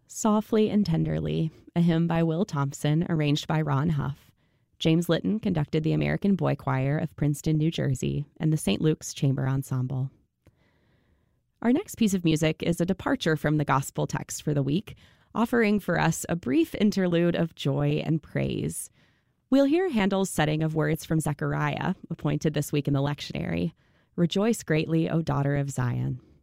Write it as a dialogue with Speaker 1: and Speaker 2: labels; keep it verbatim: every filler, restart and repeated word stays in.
Speaker 1: Softly and Tenderly, a hymn by Will Thompson, arranged by Ron Huff. James Litton conducted the American Boy Choir of Princeton, New Jersey, and the Saint Luke's Chamber Ensemble. Our next piece of music is a departure from the gospel text for the week, offering for us a brief interlude of joy and praise. We'll hear Handel's setting of words from Zechariah, appointed this week in the lectionary. Rejoice greatly, O daughter of Zion.